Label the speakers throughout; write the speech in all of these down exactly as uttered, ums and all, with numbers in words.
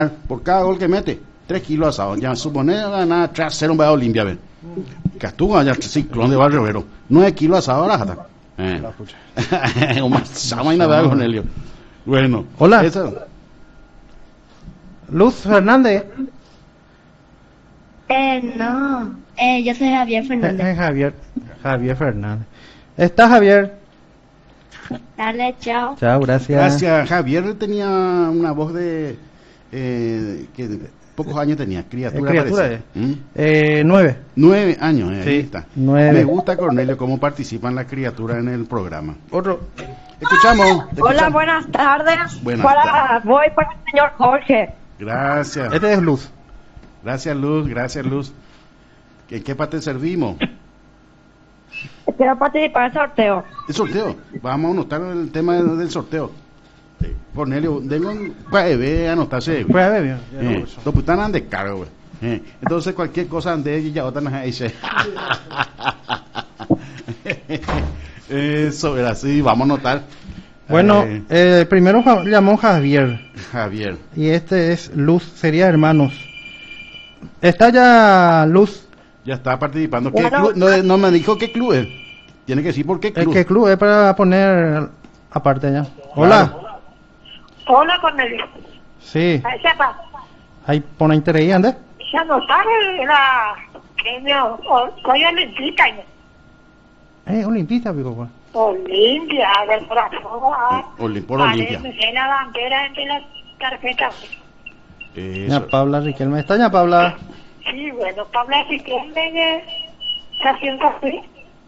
Speaker 1: por cada gol que mete, tres kilos asado. Ya supone ganar tres a cero un Bahía Olimpia, ¿ven? Castuga, ya ciclón de Barrio Obrero. nueve kilos asado ahora, jata. Eh. Un masama y nada con Helio. Bueno.
Speaker 2: Hola.
Speaker 1: Eso.
Speaker 2: Luz Fernández.
Speaker 3: Eh, no. Eh, yo soy Javier Fernández.
Speaker 2: Eh, eh, Javier. Javier Fernández. ¿Está Javier?
Speaker 3: Dale, chao.
Speaker 2: Chao, gracias.
Speaker 1: Gracias. Javier tenía una voz de... Eh, que pocos años tenía, criatura,
Speaker 2: Eh, criatura,
Speaker 1: parece. ¿Mm?
Speaker 2: Eh, nueve.
Speaker 1: Nueve años, eh,
Speaker 2: Sí,
Speaker 1: ahí está.
Speaker 2: nueve.
Speaker 1: Me gusta, Cornelio, cómo participan las criaturas en el programa.
Speaker 2: Otro.
Speaker 1: Escuchamos.
Speaker 4: Hola,
Speaker 1: escuchamos.
Speaker 4: buenas tardes.
Speaker 1: Buenas
Speaker 4: para,
Speaker 1: tardes.
Speaker 4: Voy para el señor Jorge.
Speaker 1: Gracias.
Speaker 2: Este es Luz.
Speaker 1: Gracias, Luz. Gracias, Luz. ¿En qué parte servimos?
Speaker 4: Quiero participar en el sorteo.
Speaker 1: El sorteo. Vamos a anotar el tema del, del sorteo. Eh, Cornelio, dengo un puede anotarse.
Speaker 2: Pues a ver, bien.
Speaker 1: Eh, los putan andan de cargo, güey. Eh, entonces cualquier cosa ande y ya otra nos dice. Eso era así, vamos a anotar.
Speaker 2: Bueno,
Speaker 1: Eh,
Speaker 2: eh, primero ja- llamó Javier.
Speaker 1: Javier.
Speaker 2: Y este es Luz. Sería hermanos. Está ya Luz.
Speaker 1: Ya está participando. ¿Qué
Speaker 4: Bueno,
Speaker 1: club? No, no me dijo qué club es. Tiene que decir por qué
Speaker 2: ¿El
Speaker 1: club.
Speaker 2: que club es para poner aparte ya? Hola.
Speaker 4: Hola, Cornelio.
Speaker 2: Sí.
Speaker 4: Ahí sepa,
Speaker 2: Ahí pone interés ahí, ¿ande?
Speaker 4: ya no sabe la premio Coño Olimpita.
Speaker 2: Eh, Olimpista, pico, pues.
Speaker 4: Olimpia, del corazón.
Speaker 1: Oli- por Olimpia.
Speaker 4: Parece la bandera entre las tarjetas.
Speaker 2: Ya
Speaker 1: Eso.
Speaker 2: Paula Riquelme. ¿Está ya Paula?
Speaker 4: Sí, bueno, Pablo Riquelme se haciendo así.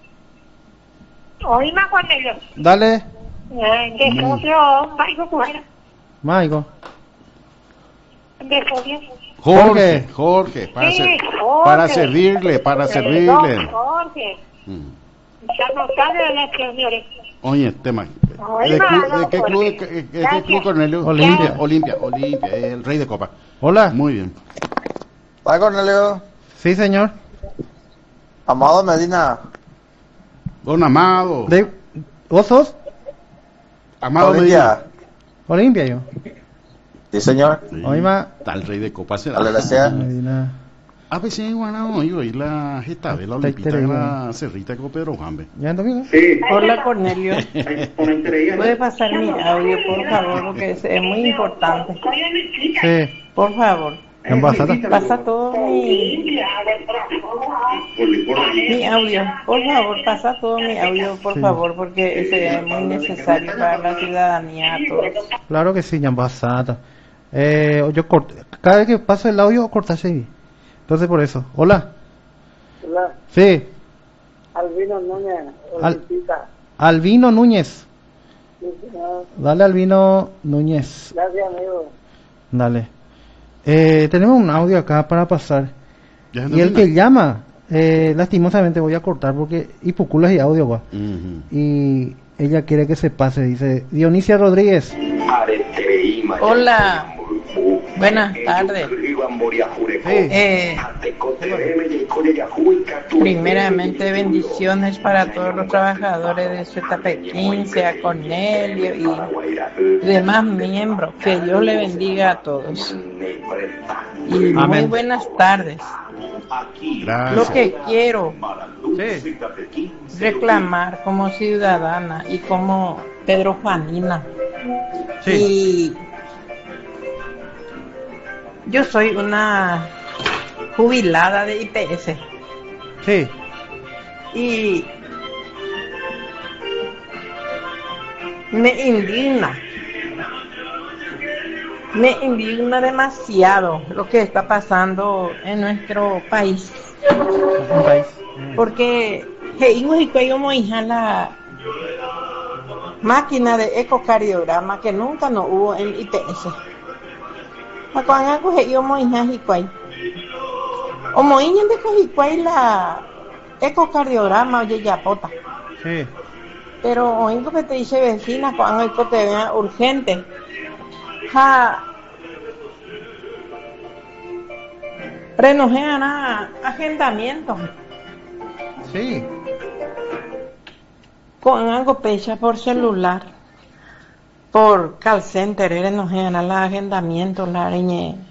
Speaker 4: Oíme, Cornelio.
Speaker 2: Dale,
Speaker 4: Eh, De socio, Maico Cuera.
Speaker 2: Maico.
Speaker 4: De socio.
Speaker 1: Jorge, Jorge, para,
Speaker 4: Sí,
Speaker 1: ser-
Speaker 4: Jorge.
Speaker 1: para servirle, para
Speaker 4: Eh,
Speaker 1: servirle.
Speaker 4: don Jorge.
Speaker 1: Mm.
Speaker 4: Ya no sabe las señores.
Speaker 1: Oye, tema.
Speaker 4: Oye,
Speaker 1: ¿De, club-
Speaker 4: mano,
Speaker 1: de qué club, de,
Speaker 4: Jorge.
Speaker 1: qué- de qué
Speaker 4: Gracias.
Speaker 1: club, Cornelio?
Speaker 2: Olimpia.
Speaker 1: Olimpia, Olimpia, el rey de copa.
Speaker 2: Hola.
Speaker 1: Muy bien.
Speaker 5: ¿Va, Cornelio?
Speaker 2: Sí, señor.
Speaker 5: Amado Medina.
Speaker 1: Don Amado.
Speaker 2: ¿De Osos?
Speaker 1: Amado Medina.
Speaker 5: Olimpia.
Speaker 2: Olimpia, yo.
Speaker 5: Sí, señor.
Speaker 1: Sí,
Speaker 2: Oima.
Speaker 1: Está el rey de copa. será.
Speaker 5: Dale, gracias.
Speaker 2: Medina.
Speaker 1: A veces igual a oír y la gesta de la
Speaker 2: Está
Speaker 1: Olimpita,
Speaker 2: interesante.
Speaker 1: la cerrita con Pedro Juanbe.
Speaker 2: ¿Ya en domingo?
Speaker 6: Hola Cornelio, ¿puede pasar mi audio por favor? Porque es, es muy importante.
Speaker 2: Sí.
Speaker 6: Por favor,
Speaker 2: En Basata.
Speaker 6: pasa todo mi, mi audio. Por favor, pasa todo mi audio, por
Speaker 2: Sí.
Speaker 6: favor, porque ese es muy necesario para la ciudadanía a todos.
Speaker 2: Claro que sí, ya en Basata. Eh, yo corto. Cada vez que paso el audio, cortarse ahí. Entonces, por eso. Hola.
Speaker 4: Hola,
Speaker 2: Sí.
Speaker 4: Albino Núñez,
Speaker 2: Al-
Speaker 4: Olimpita.
Speaker 2: Albino Núñez.
Speaker 4: Sí, señor.
Speaker 2: Dale, Albino Núñez.
Speaker 4: Gracias, amigo.
Speaker 2: Dale. Eh, tenemos un audio acá para pasar.
Speaker 1: Ya
Speaker 2: Y el que llama, eh, lastimosamente voy a cortar porque hipoculas y audio, va.
Speaker 1: Ujú.
Speaker 2: Y ella quiere que se pase, dice Dionisia Rodríguez.
Speaker 6: Hola, buenas tardes. Eh, primeramente bendiciones para todos los trabajadores de Z P quince, a Cornelio y demás miembros. Que Dios le bendiga a todos. Y muy
Speaker 2: Amén.
Speaker 6: buenas tardes.
Speaker 1: Gracias.
Speaker 6: Lo que quiero
Speaker 2: Sí.
Speaker 6: reclamar como ciudadana y como Pedro Juanina.
Speaker 2: Sí.
Speaker 6: Y yo soy una jubilada de I P S
Speaker 2: Sí.
Speaker 6: y me indigna, me indigna demasiado lo que está pasando en nuestro país,
Speaker 2: Un país.
Speaker 6: porque seguimos y como hija la máquina de ecocardiograma que nunca no hubo en I P S. Cuando coge yo hija y cuay. O moiña de coge cuay la ecocardiograma oye ya pota.
Speaker 2: Sí.
Speaker 6: Pero oigo que te dice vecina cuando esto te vea urgente. Ja. Renojean a agendamiento.
Speaker 2: Sí.
Speaker 6: Con algo pecha por celular. por call center, eres no genan la agendamiento, la areñe.